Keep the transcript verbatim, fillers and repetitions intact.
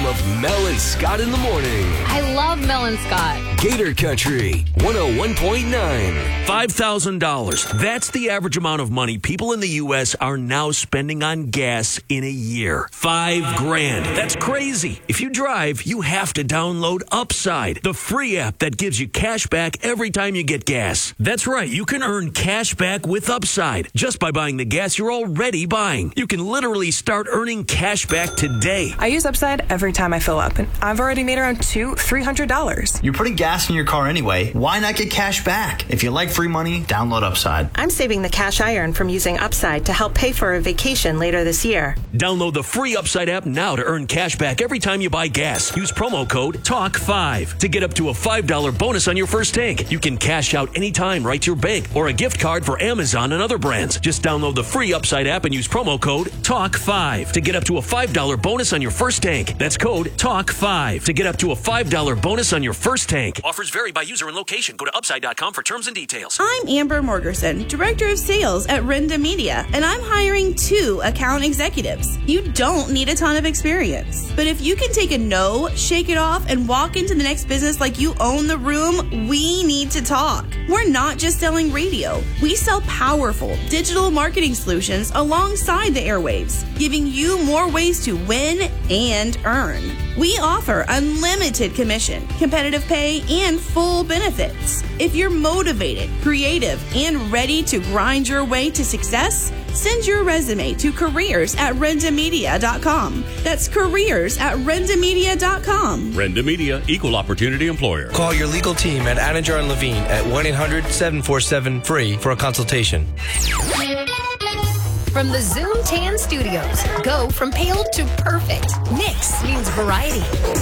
of Mel and Scott in the morning. I love Mel and Scott. Gator Country one oh one point nine. five thousand dollars. That's the average amount of money people in the U S are now spending on gas in a year. Five grand. That's crazy. If you drive, you have to download Upside, the free app that gives you cash back every time you get gas. That's right. You can earn cash back with Upside just by buying the gas you're already buying. You can literally start earning cash back today. I use Upside every time I fill up, and I've already made around two, three hundred dollars. You're putting gas in your car anyway. Why not get cash back? If you like free money, download Upside. I'm saving the cash I earn from using Upside to help pay for a vacation later this year. Download the free Upside app now to earn cash back every time you buy gas. Use promo code talk five to get up to a five dollar bonus on your first tank. You can cash out anytime right to your bank or a gift card for Amazon and other brands. Just download the free Upside app and use promo code talk five to get up to a five dollar bonus on your first tank. That's code talk five to get up to a five dollar bonus on your first tank. Offers vary by user and location. Go to upside dot com for terms and details. I'm Amber Morgerson, Director of Sales at Renda Media, and I'm hiring two account executives. You don't need a ton of experience, but if you can take a no, shake it off, and walk into the next business like you own the room, we need to talk. We're not just selling radio. We sell powerful digital marketing solutions alongside the airwaves, giving you more ways to win and earn. We offer unlimited commission, competitive pay, and full benefits. If you're motivated, creative, and ready to grind your way to success, send your resume to careers at renda media dot com. That's careers at renda media dot com. Renda Media, Equal Opportunity Employer. Call your legal team at Anninger and Levine at one eight hundred seven four seven free for a consultation. From the Zoom Tan Studios, go from pale to perfect. Mix means variety.